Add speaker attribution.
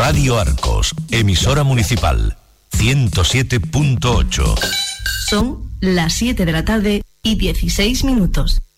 Speaker 1: Radio Arcos, emisora municipal, 107.8.
Speaker 2: Son las 7 de la tarde y 16 minutos.